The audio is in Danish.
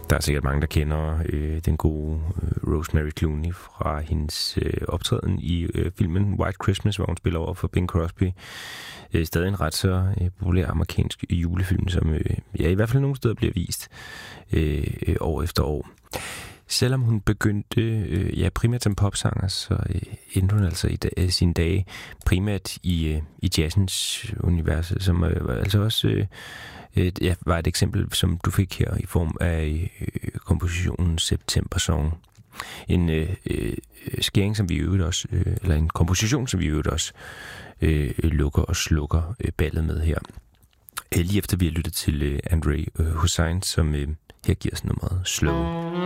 Der er sikkert mange, der kender den gode Rosemary Clooney fra hendes optræden i filmen White Christmas, hvor hun spiller over for Bing Crosby. Stadig en ret så populær amerikansk julefilm, som i hvert fald nogle steder bliver vist år efter år. Selvom hun begyndte primært som popsanger, så endte hun altså i sine dage primært i jazzens univers, som altså også var et eksempel, som du fik her i form af kompositionen September Song. En skæring, som vi i øvrigt også, eller en komposition, som vi i øvrigt også lukker og slukker ballet med her. Lige efter vi har lyttet til Andre Hussein, som her giver os nummeret Slow.